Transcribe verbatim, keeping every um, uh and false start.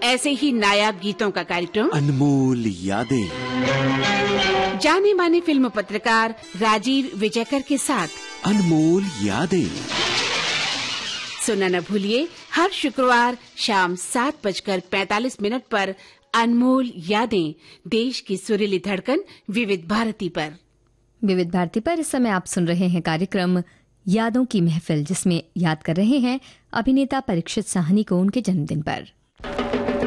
ऐसे ही नायाब गीतों का कार्यक्रम अनमोल यादें, जाने माने फिल्म पत्रकार राजीव विजयकर के साथ अनमोल यादें सुनना न भूलिए हर शुक्रवार शाम सात बजकर पैंतालीस मिनट पर अनमोल यादें, देश की सुरीली धड़कन विविध भारती पर। विविध भारती पर इस समय आप सुन रहे हैं कार्यक्रम यादों की महफिल, जिसमें याद कर रहे हैं अभिनेता परीक्षित साहनी को उनके जन्मदिन पर।